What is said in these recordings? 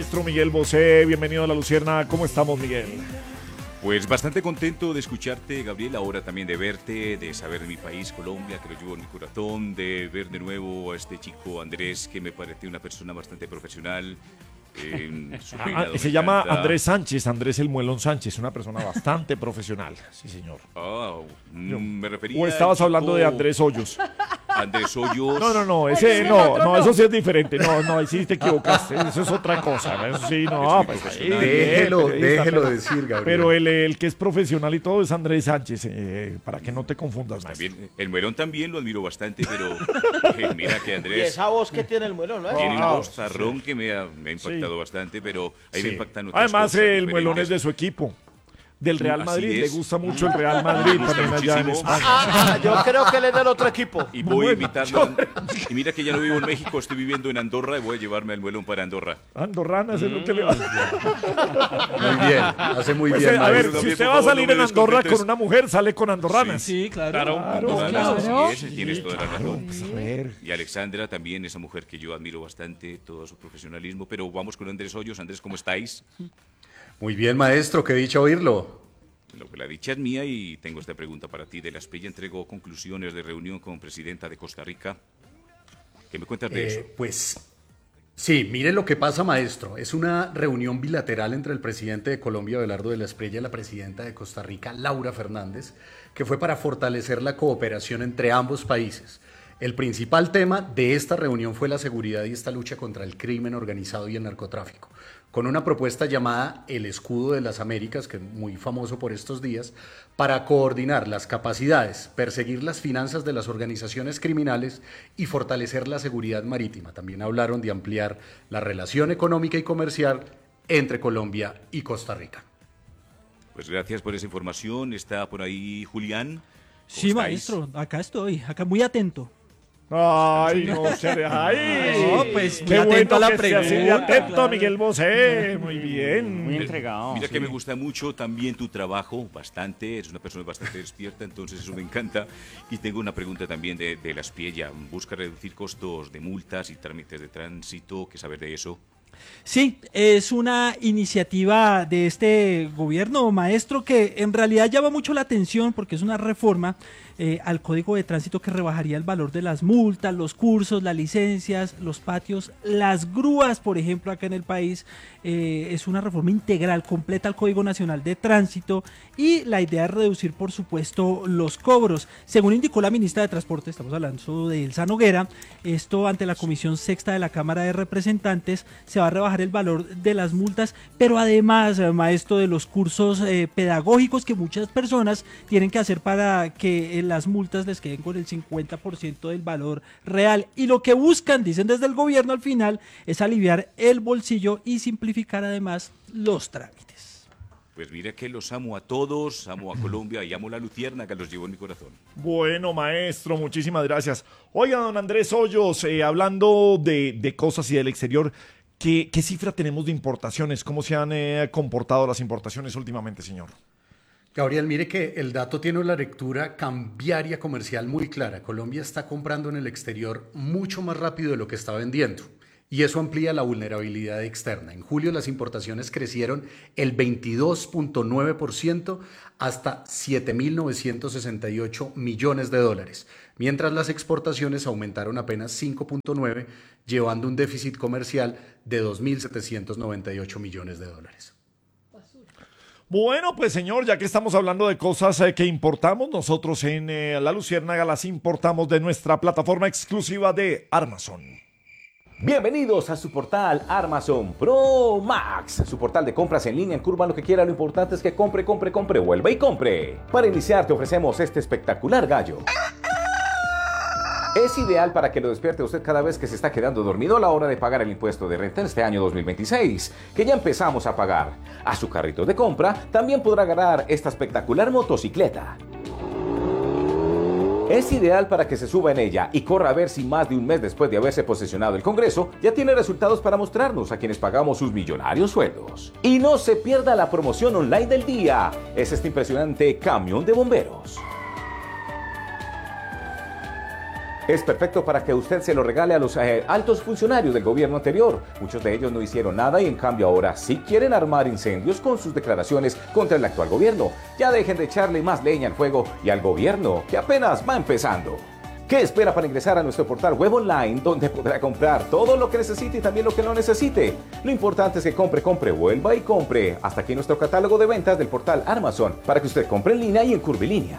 Maestro Miguel Bosé, bienvenido a La Lucierna. ¿Cómo estamos, Miguel? Pues bastante contento de escucharte, Gabriel, ahora también de verte, de saber de mi país, Colombia, que lo llevo en mi corazón, de ver de nuevo a este chico Andrés, que me parece una persona bastante profesional. Se llama Andrés Sánchez, Andrés el Muelón Sánchez, una persona bastante profesional, sí señor. Me refería ¿O estabas hablando de Andrés Hoyos? Andrés Hoyos. No, ese no, eso sí es diferente. No, ahí sí te equivocaste, eso es otra cosa. Eso sí, no, pues ahí, déjelo decir, Gabriel. Pero el que es profesional y todo es Andrés Sánchez, para que no te confundas más. También, el Muelón también lo admiro bastante, pero mira que Andrés... Y esa voz que tiene el Muelón, ¿no? Tiene un vozarrón que me ha impactado bastante, pero ahí me impactan otras Además, cosas el Muelón diferentes. es de su equipo. Del Real Madrid, le es. gusta mucho el Real Madrid también allá en España. Yo creo que él es del otro equipo. Y voy a invitarlo. Y mira que ya no vivo en México, estoy viviendo en Andorra y voy a llevarme al Muelón para Andorra. Andorranas es lo que le va. Muy bien, hace muy Pues, bien. a ver, maestro. si usted va a salir no en me Andorra descontentes. con una mujer, sale con andorranas. Sí, claro. Andorranas, así es, tienes toda la Claro, razón. pues, a ver. Y Alexandra también, esa mujer que yo admiro bastante, todo su profesionalismo. Pero vamos con Andrés Hoyos. Andrés, ¿cómo estáis? Muy bien, maestro, qué dicha oírlo. Lo que la dicha es mía y tengo esta pregunta para ti. De la Espriella entregó conclusiones de reunión con presidenta de Costa Rica. ¿Qué me cuentas de eso? Pues sí, mire lo que pasa, maestro. Es una reunión bilateral entre el presidente de Colombia, Abelardo de la Espriella, y la presidenta de Costa Rica, Laura Fernández, que fue para fortalecer la cooperación entre ambos países. El principal tema de esta reunión fue la seguridad y esta lucha contra el crimen organizado y el narcotráfico, con una propuesta llamada el Escudo de las Américas, que es muy famoso por estos días, para coordinar las capacidades, perseguir las finanzas de las organizaciones criminales y fortalecer la seguridad marítima. También hablaron de ampliar la relación económica y comercial entre Colombia y Costa Rica. Pues gracias por esa información. Está por ahí Julián. Sí, estáis? maestro, acá estoy, acá muy atento. Ay, no se ay. No, pues, muy Qué atento bueno a la que esté así de pregunta, atento, claro. Miguel Bosé. Muy bien. Muy entregado. Mira que me gusta mucho también tu trabajo, bastante. Eres una persona bastante despierta, entonces eso me encanta. Y tengo una pregunta también de la Espriella. ¿Busca reducir costos de multas y trámites de tránsito? ¿Qué sabes de eso? Sí, es una iniciativa de este gobierno, maestro, que en realidad llama mucho la atención porque es una reforma al Código de Tránsito que rebajaría el valor de las multas, los cursos, las licencias, los patios, las grúas, por ejemplo, acá en el país. Es una reforma integral, completa al Código Nacional de Tránsito y la idea es reducir, por supuesto, los cobros. Según indicó la ministra de Transporte, estamos hablando de Elsa Noguera, esto ante la Comisión Sexta de la Cámara de Representantes, se va a rebajar el valor de las multas, pero además, maestro, de los cursos pedagógicos que muchas personas tienen que hacer para que las multas les queden con el 50% del valor real. Y lo que buscan, dicen desde el gobierno al final, es aliviar el bolsillo y simplificar además los trámites. Pues mira que los amo a todos, amo a Colombia y amo la Lucierna que los llevo en mi corazón. Bueno, maestro, muchísimas gracias. Oiga, don Andrés Hoyos, hablando de cosas y del exterior, ¿qué cifra tenemos de importaciones? ¿Cómo se han comportado las importaciones últimamente, señor? Gabriel, mire que el dato tiene una lectura cambiaria comercial muy clara. Colombia está comprando en el exterior mucho más rápido de lo que está vendiendo y eso amplía la vulnerabilidad externa. En julio las importaciones crecieron el 22.9% hasta 7.968 millones de dólares, mientras las exportaciones aumentaron apenas 5.9%, llevando un déficit comercial de 2.798 millones de dólares. Bueno, pues señor, ya que estamos hablando de cosas que importamos, nosotros en La Luciérnaga las importamos de nuestra plataforma exclusiva de Amazon. Bienvenidos a su portal Amazon Pro Max, su portal de compras en línea en curva, lo que quiera, lo importante es que compre, vuelva y compre. Para iniciar te ofrecemos este espectacular gallo. Es ideal para que lo despierte usted cada vez que se está quedando dormido a la hora de pagar el impuesto de renta en este año 2026, que ya empezamos a pagar. A su carrito de compra también podrá ganar esta espectacular motocicleta. Es ideal para que se suba en ella y corra a ver si más de un mes después de haberse posesionado el Congreso ya tiene resultados para mostrarnos a quienes pagamos sus millonarios sueldos. Y no se pierda la promoción online del día. Es este impresionante camión de bomberos. Es perfecto para que usted se lo regale a los altos funcionarios del gobierno anterior. Muchos de ellos no hicieron nada y en cambio ahora sí quieren armar incendios con sus declaraciones contra el actual gobierno. Ya dejen de echarle más leña al fuego y al gobierno que apenas va empezando. ¿Qué espera para ingresar a nuestro portal web online donde podrá comprar todo lo que necesite y también lo que no necesite? Lo importante es que compre, vuelva y compre. Hasta aquí nuestro catálogo de ventas del portal Amazon para que usted compre en línea y en curvilínea.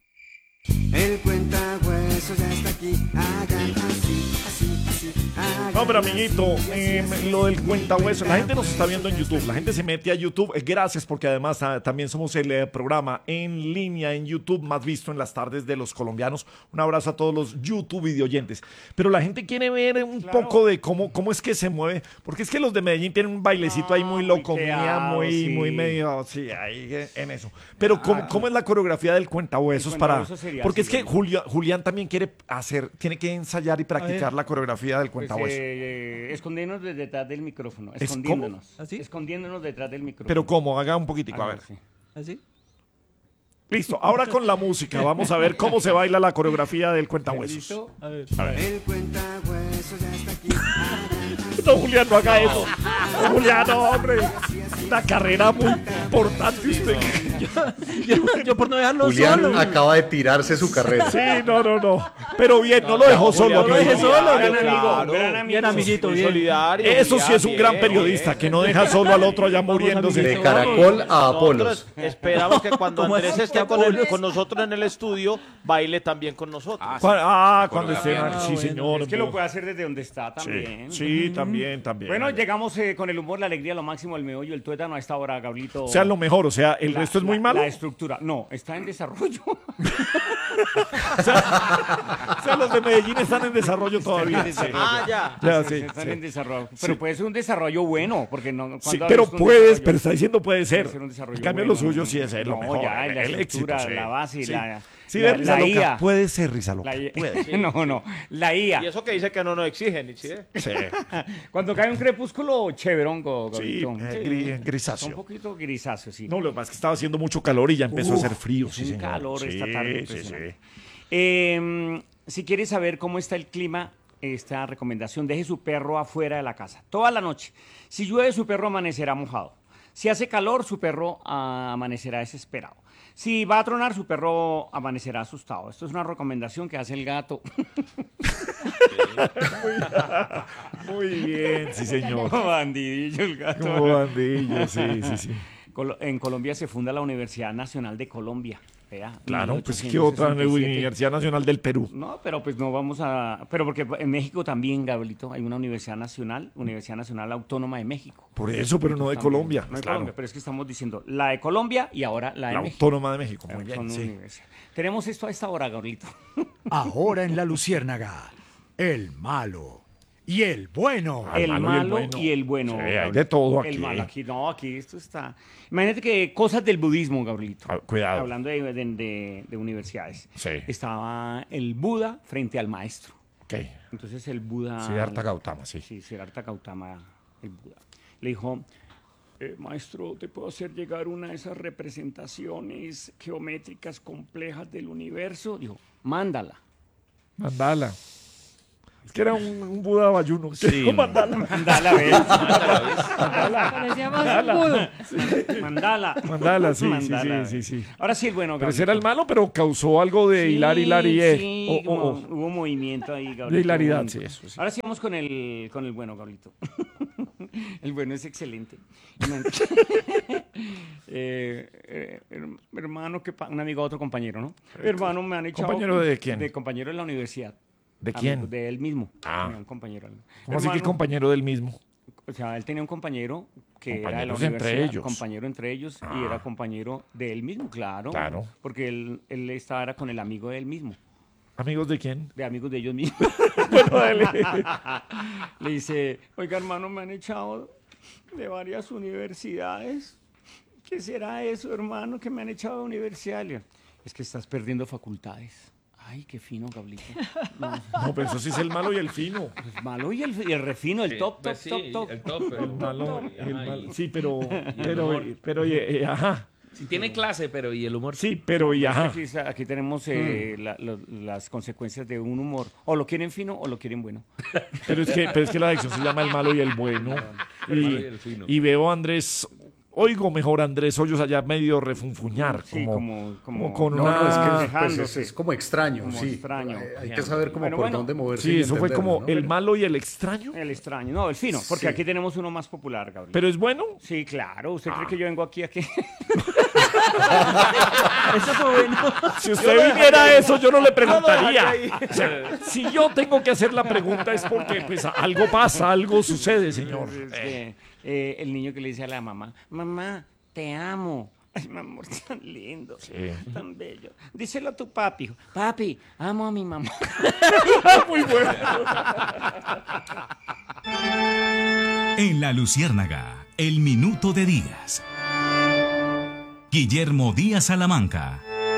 El cuentahuesos ya está aquí. Hagan así, así, así. No, pero amiguito, lo del cuentahueso, la gente nos está viendo en YouTube, la gente se mete a YouTube, gracias porque además también somos el programa en línea en YouTube más visto en las tardes de los colombianos. Un abrazo a todos los YouTube videoyentes. Pero la gente quiere ver un poco de cómo es que se mueve, porque es que los de Medellín tienen un bailecito ahí muy loco, muy medio, sí, ahí en eso. Pero ¿cómo es la coreografía del cuentahuesos para...? Porque es que Julián también tiene que ensayar y practicar la coreografía del cuentahuesos. Escondiéndonos detrás del micrófono. Escondiéndonos. ¿Así? Escondiéndonos detrás del micrófono. Pero ¿cómo? Haga un poquitico, a ver. Sí. ¿Así? Listo, ahora con la música vamos a ver cómo se baila la coreografía del cuentahuesos. ¿Listo? A ver. El cuentahuesos ya está aquí. Hagan así. No, Julián, no haga eso. No, Julián, no, hombre. Una carrera muy importante usted. Yo por no dejarlo Julián solo. acaba de tirarse su carrera. Sí, no. Pero bien, no lo dejó solo. no lo dejé solo. Gran amigo, Claro. gran amigo. Bien, amiguito, bien. Solidario. Eso sí es un gran bien, periodista, que no deja solo al otro allá muriéndose. De Caracol a Nosotros Apolos. esperamos que cuando ¿Cómo Andrés así? esté con nosotros en el estudio, baile también con nosotros. Cuando estén sí, señor. Es que lo puede hacer desde donde está también. Sí, también. Bueno, llegamos con el humor, la alegría, lo máximo, el meollo, el tuétano a esta hora, Gablito. O sea, lo mejor, o sea, el resto es muy malo. La estructura, no, está en desarrollo. O sea, los de Medellín están en desarrollo todavía. Sí. Ya. Ya, sí, Están sí. en desarrollo. Pero puede ser un desarrollo bueno, porque no. Sí, cuando pero hablas de un puedes, desarrollo, pero está diciendo puede ser. puede ser un desarrollo En cambio, bueno. lo suyo sí es lo No, mejor. ya, la el estructura, éxito, sí. la base, Sí. la Sí, la Risa IA. Loca. Puede ser, Risa Loca. La IA. Puede. No, la IA. Y eso que dice que no nos exigen, ¿sí? Sí, Cuando cae un crepúsculo, chéverongo, sí, Gablito. grisáceo. Un poquito grisáceo, sí. No, lo que pasa es que estaba haciendo mucho calor y ya empezó a hacer frío. Es Sí, un señor. calor Sí, esta tarde sí, impresionante. Si quieres saber cómo está el clima, esta recomendación, deje su perro afuera de la casa, toda la noche. Si llueve, su perro amanecerá mojado. Si hace calor, su perro amanecerá desesperado. Si va a tronar, su perro amanecerá asustado. Esto es una recomendación que hace el gato. Muy bien, sí, señor. Como bandidillo el gato. Como bandillo, sí. En Colombia se funda la Universidad Nacional de Colombia. Vea, Claro, pues que otra 1867. Universidad Nacional del Perú. No, pero pues no vamos a... Pero porque en México también, Gabrielito, hay una Universidad Nacional Autónoma de México. Por eso, pero no de También. Colombia. No de Claro. Colombia, pero es que estamos diciendo la de Colombia y ahora la de La México. Autónoma de México. Muy Son bien, sí. universidades. Tenemos esto a esta hora, Gabrielito. Ahora en La Luciérnaga, el malo y el bueno. Ah, El malo y el bueno. Sí, hay Gabrielito. de todo El aquí. malo aquí esto está... Imagínate que cosas del budismo, Gabrielito. Cuidado. Hablando de universidades. Sí. Estaba el Buda frente al maestro. Ok. Entonces el Buda... Siddhartha Gautama, sí. Sí, Siddhartha Gautama, el Buda. Le dijo, maestro, ¿te puedo hacer llegar una de esas representaciones geométricas complejas del universo? Dijo, mándala. Mandala. Es que era un Buda bayuno. Sí. Mandala. Mándala, ¿ves? Parecíamos un mudo. Mándala. Mandala, sí, Mándala. sí. Ahora sí, el bueno, Pero ese Gabrielito. era el malo, pero causó algo de Sí, hilarie. sí, hubo movimiento ahí, Gabrielito. De hilaridad, Hubo sí, movimiento. eso sí. Ahora sí vamos con el bueno, Gabrielito. El bueno es excelente. Hermano, un amigo, otro compañero, ¿no? Hermano, me han echado... ¿Compañero de quién? De compañero de la universidad. ¿De quién? De él mismo. Ah. Tenía un compañero. ¿Cómo así que Hermano, compañero del mismo? O sea, él tenía un compañero que era de la Compañeros entre universidad. ellos. Compañero entre ellos y era compañero de él mismo, claro. Claro. Porque él estaba era con el amigo de él mismo. ¿Amigos de quién? De amigos de ellos mismos. Bueno, dale. Le dice, oiga, hermano, me han echado de varias universidades. ¿Qué será eso, hermano, que me han echado de universidad? Le digo, es que estás perdiendo facultades. Ay, qué fino, Gablito. No, No, pero eso sí es el malo y el fino. es malo y el refino, el top. El malo, el malo. Sí, pero ajá. Sí tiene clase, pero ¿y el humor? Sí, pero ya. Aquí tenemos las consecuencias de un humor. O lo quieren fino o lo quieren bueno. Pero es que la sección se llama El malo y el bueno. El malo y el fino. Y veo a Andrés, oigo mejor a Andrés Hoyos allá medio refunfuñar. Sí, como con No, una... no, es que Dejándose. es como extraño, Como sí. extraño. Hay que saber cómo por dónde moverse. Sí, y eso fue entenderlo, como ¿no? el malo y el extraño. El extraño. No, el fino. Porque Sí. aquí tenemos uno más popular, Gabriel. Pero es bueno. Sí, claro. ¿Usted cree que yo vengo aquí a qué? Eso fue bueno. Si usted viniera a eso, yo no le preguntaría. O sea, si yo tengo que hacer la pregunta es porque pues algo pasa, algo sucede, señor. Es que, el niño que le dice a la mamá, mamá, te amo. Ay, mi amor, tan lindo, tan bello. Díselo a tu papi. Hijo. Papi, amo a mi mamá. Muy bueno. En La Luciérnaga, el minuto de Díaz. Guillermo Díaz Salamanca.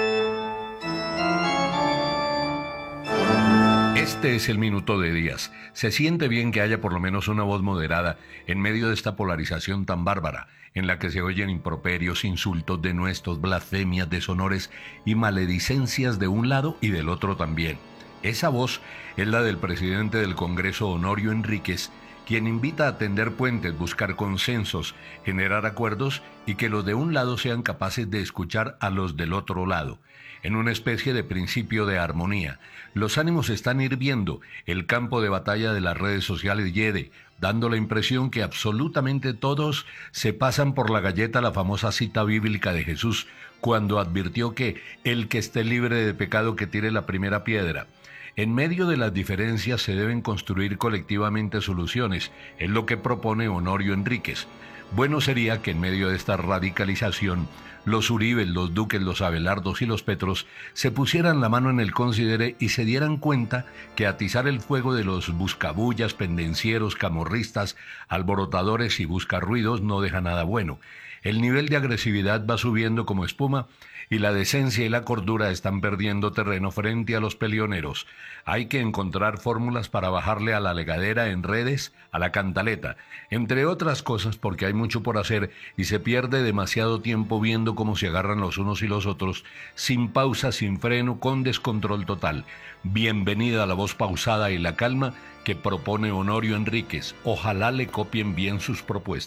Este es el minuto de Díaz. Se siente bien que haya por lo menos una voz moderada en medio de esta polarización tan bárbara, en la que se oyen improperios, insultos, denuestos, blasfemias, deshonores y maledicencias de un lado y del otro también. Esa voz es la del presidente del Congreso, Honorio Enríquez, quien invita a tender puentes, buscar consensos, generar acuerdos y que los de un lado sean capaces de escuchar a los del otro lado, en una especie de principio de armonía. Los ánimos están hirviendo, el campo de batalla de las redes sociales hiede, dando la impresión que absolutamente todos se pasan por la galleta la famosa cita bíblica de Jesús, cuando advirtió que el que esté libre de pecado que tire la primera piedra. En medio de las diferencias se deben construir colectivamente soluciones, es lo que propone Honorio Enríquez. Bueno sería que en medio de esta radicalización, los Uribes, los Duques, los Abelardos y los Petros se pusieran la mano en el considere y se dieran cuenta que atizar el fuego de los buscabullas, pendencieros, camorristas, alborotadores y buscarruidos no deja nada bueno. El nivel de agresividad va subiendo como espuma y la decencia y la cordura están perdiendo terreno frente a los peleoneros. Hay que encontrar fórmulas para bajarle a la legadera en redes, a la cantaleta, entre otras cosas porque hay mucho por hacer y se pierde demasiado tiempo viendo cómo se agarran los unos y los otros, sin pausa, sin freno, con descontrol total. Bienvenida a la voz pausada y la calma que propone Honorio Enríquez. Ojalá le copien bien sus propuestas.